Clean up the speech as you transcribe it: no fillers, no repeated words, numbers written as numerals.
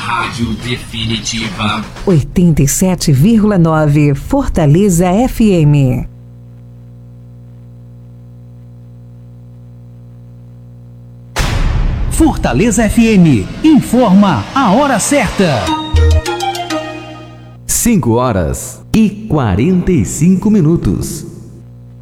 Rádio Definitiva 87,9 Fortaleza FM. Fortaleza FM informa a hora certa. 5 horas e 45 minutos.